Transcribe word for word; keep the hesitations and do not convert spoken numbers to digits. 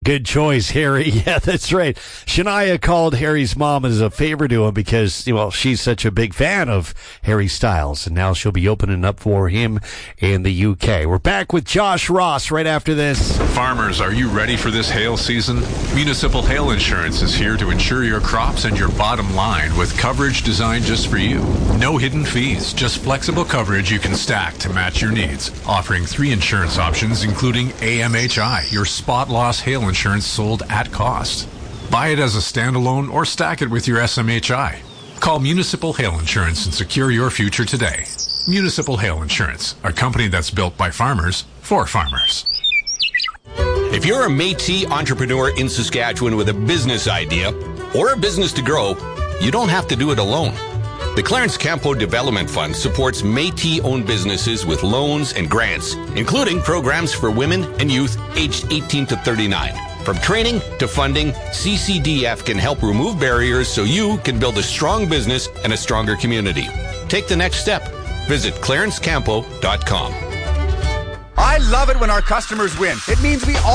Good choice, Harry. Yeah, that's right. Shania called Harry's mom as a favor to him because, well, she's such a big fan of Harry Styles, and now she'll be opening up for him in the U K. We're back with Josh Ross right after this. Farmers, are you ready for this hail season? Municipal Hail Insurance is here to insure your crops and your bottom line with coverage designed just for you. No hidden fees, just flexible coverage you can stack to match your needs. Offering three insurance options, including A M H I, your spot loss hail insurance sold at cost. Buy it as a standalone or stack it with your S M H I. Call Municipal Hail Insurance and secure your future today. Municipal Hail Insurance, a company that's built by farmers for farmers. If you're a Métis entrepreneur in Saskatchewan with a business idea or a business to grow, you don't have to do it alone. The Clarence Campo Development Fund supports Métis-owned businesses with loans and grants, including programs for women and youth aged eighteen to thirty-nine. From training to funding, C C D F can help remove barriers so you can build a strong business and a stronger community. Take the next step. Visit clarence campo dot com. I love it when our customers win. It means we all